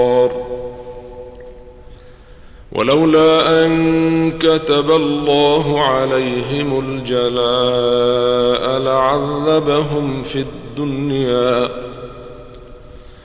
ولولا أن كتب الله عليهم الجلاء لعذبهم في الدنيا